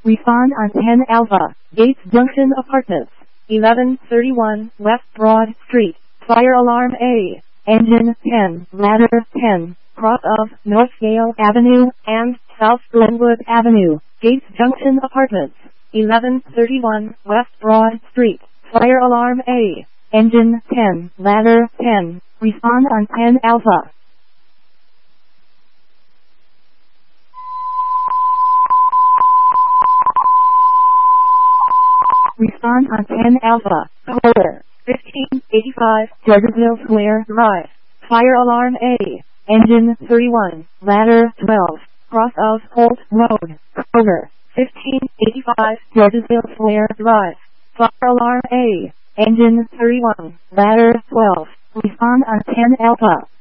Respond on 10 Alpha, Gates Junction Apartments, 1131 West Broad Street, Fire Alarm A, Engine 10, Ladder 10, cross of Northgale Avenue and South Glenwood Avenue, Gates Junction Apartments, 1131 West Broad Street, Fire Alarm A, Engine 10, Ladder 10, respond on 10 Alpha. Respond on 10 Alpha, caller, 1585 Georgesville Square Drive, Fire Alarm A, Engine 31, Ladder 12, cross of Holt Road, over, 1585 Georgesville Square Drive, Fire Alarm A, Engine 31, Ladder 12, respond on 10 Alpha.